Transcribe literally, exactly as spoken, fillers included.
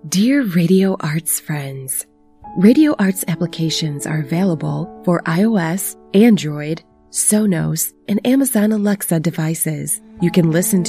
Dear Radio Arts friends, Radio Arts applications are available for iOS, Android, Sonos, and Amazon Alexa devices. You can listen